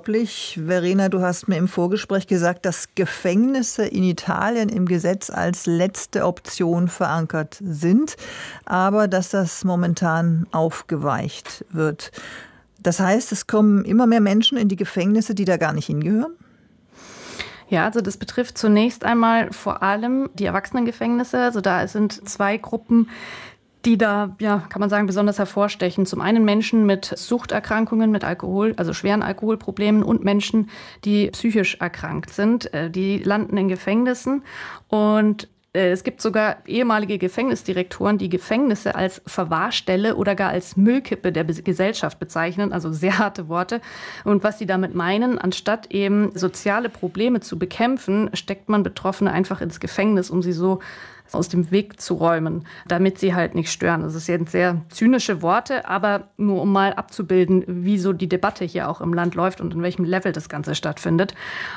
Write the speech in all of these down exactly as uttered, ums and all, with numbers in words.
unglaublich. Verena, du hast mir im Vorgespräch gesagt, dass Gefängnisse in Italien im Gesetz als letzte Option verankert sind, aber dass das momentan aufgeweicht wird. Das heißt, es kommen immer mehr Menschen in die Gefängnisse, die da gar nicht hingehören? Ja, also das betrifft zunächst einmal vor allem die Erwachsenengefängnisse. Also da sind zwei Gruppen, die da, ja, kann man sagen, besonders hervorstechen. Zum einen Menschen mit Suchterkrankungen, mit Alkohol, also schweren Alkoholproblemen und Menschen, die psychisch erkrankt sind. Die landen in Gefängnissen und es gibt sogar ehemalige Gefängnisdirektoren, die Gefängnisse als Verwahrstelle oder gar als Müllkippe der Gesellschaft bezeichnen, also sehr harte Worte. Und was sie damit meinen, anstatt eben soziale Probleme zu bekämpfen, steckt man Betroffene einfach ins Gefängnis, um sie so aus dem Weg zu räumen, damit sie halt nicht stören. Das sind sehr zynische Worte, aber nur um mal abzubilden, wie so die Debatte hier auch im Land läuft und in welchem Level das Ganze stattfindet.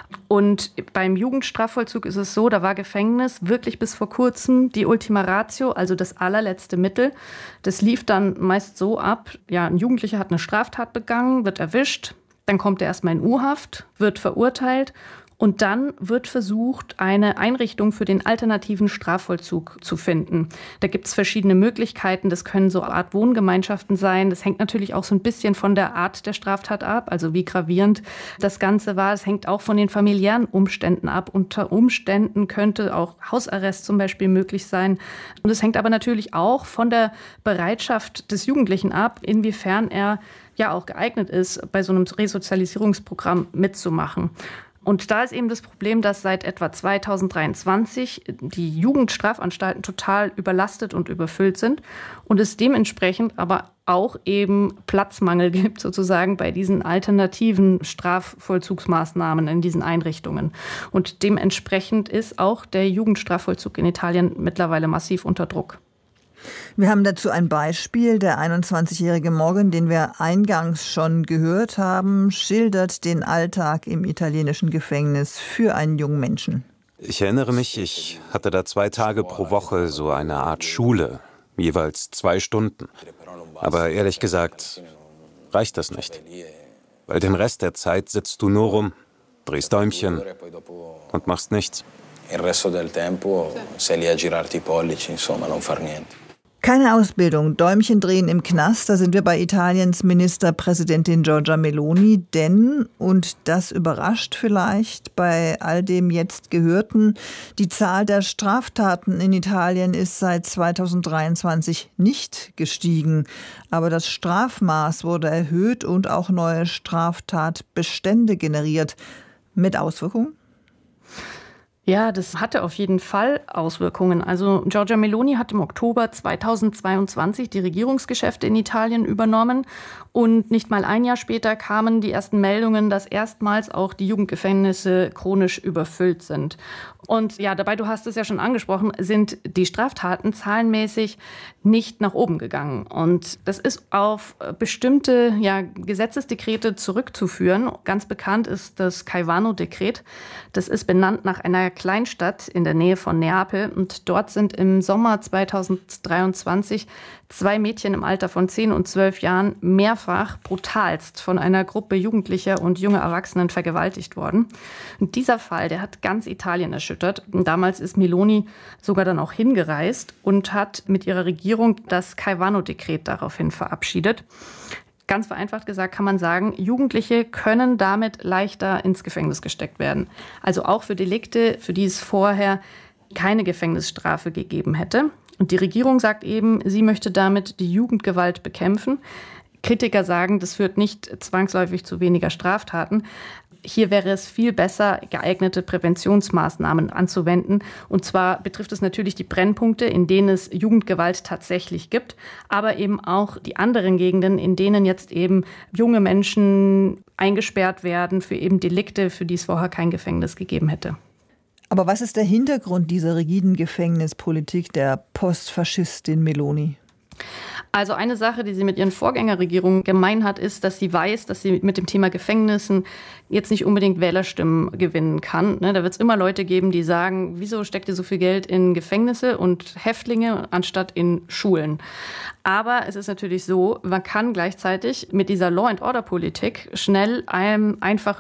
Und beim Jugendstrafvollzug ist es so, da war Gefängnis wirklich bis vor kurzem die Ultima Ratio, also das allerletzte Mittel. Das lief dann meist so ab, ja, ein Jugendlicher hat eine Straftat begangen, wird erwischt, dann kommt er erstmal in U-Haft, wird verurteilt. Und dann wird versucht, eine Einrichtung für den alternativen Strafvollzug zu finden. Da gibt es verschiedene Möglichkeiten. Das können so eine Art Wohngemeinschaften sein. Das hängt natürlich auch so ein bisschen von der Art der Straftat ab, also wie gravierend das Ganze war. Es hängt auch von den familiären Umständen ab. Unter Umständen könnte auch Hausarrest zum Beispiel möglich sein. Und es hängt aber natürlich auch von der Bereitschaft des Jugendlichen ab, inwiefern er ja auch geeignet ist, bei so einem Resozialisierungsprogramm mitzumachen. Und da ist eben das Problem, dass seit etwa zweitausenddreiundzwanzig die Jugendstrafanstalten total überlastet und überfüllt sind und es dementsprechend aber auch eben Platzmangel gibt sozusagen bei diesen alternativen Strafvollzugsmaßnahmen in diesen Einrichtungen. Und dementsprechend ist auch der Jugendstrafvollzug in Italien mittlerweile massiv unter Druck. Wir haben dazu ein Beispiel. Der einundzwanzigjährige Morgan, den wir eingangs schon gehört haben, schildert den Alltag im italienischen Gefängnis für einen jungen Menschen. Ich erinnere mich, ich hatte da zwei Tage pro Woche so eine Art Schule, jeweils zwei Stunden. Aber ehrlich gesagt, reicht das nicht. Weil den Rest der Zeit sitzt du nur rum, drehst Däumchen und machst nichts. Il resto del tempo sei lì a girarti i pollici, insomma, non far niente. Keine Ausbildung, Däumchen drehen im Knast, da sind wir bei Italiens Ministerpräsidentin Giorgia Meloni, denn, und das überrascht vielleicht bei all dem jetzt Gehörten, die Zahl der Straftaten in Italien ist seit zweitausenddreiundzwanzig nicht gestiegen, aber das Strafmaß wurde erhöht und auch neue Straftatbestände generiert. Mit Auswirkungen? Ja, das hatte auf jeden Fall Auswirkungen. Also Giorgia Meloni hat im Oktober zweitausendzweiundzwanzig die Regierungsgeschäfte in Italien übernommen und nicht mal ein Jahr später kamen die ersten Meldungen, dass erstmals auch die Jugendgefängnisse chronisch überfüllt sind. Und ja, dabei, du hast es ja schon angesprochen, sind die Straftaten zahlenmäßig nicht nach oben gegangen. Und das ist auf bestimmte ja, Gesetzesdekrete zurückzuführen. Ganz bekannt ist das Caivano-Dekret. Das ist benannt nach einer Kleinstadt in der Nähe von Neapel. Und dort sind im Sommer zweitausenddreiundzwanzig zwei Mädchen im Alter von zehn und zwölf Jahren mehrfach brutalst von einer Gruppe Jugendlicher und junger Erwachsenen vergewaltigt worden. Und dieser Fall, der hat ganz Italien erschüttert. Und damals ist Meloni sogar dann auch hingereist und hat mit ihrer Regierung das Caivano-Dekret daraufhin verabschiedet. Ganz vereinfacht gesagt kann man sagen, Jugendliche können damit leichter ins Gefängnis gesteckt werden. Also auch für Delikte, für die es vorher keine Gefängnisstrafe gegeben hätte. Und die Regierung sagt eben, sie möchte damit die Jugendgewalt bekämpfen. Kritiker sagen, das führt nicht zwangsläufig zu weniger Straftaten. Hier wäre es viel besser, geeignete Präventionsmaßnahmen anzuwenden. Und zwar betrifft es natürlich die Brennpunkte, in denen es Jugendgewalt tatsächlich gibt, aber eben auch die anderen Gegenden, in denen jetzt eben junge Menschen eingesperrt werden für eben Delikte, für die es vorher kein Gefängnis gegeben hätte. Aber was ist der Hintergrund dieser rigiden Gefängnispolitik der Postfaschistin Meloni? Also eine Sache, die sie mit ihren Vorgängerregierungen gemein hat, ist, dass sie weiß, dass sie mit dem Thema Gefängnissen jetzt nicht unbedingt Wählerstimmen gewinnen kann. Ne, da wird es immer Leute geben, die sagen, wieso steckt ihr so viel Geld in Gefängnisse und Häftlinge anstatt in Schulen? Aber es ist natürlich so, man kann gleichzeitig mit dieser Law-and-Order-Politik schnell einem einfach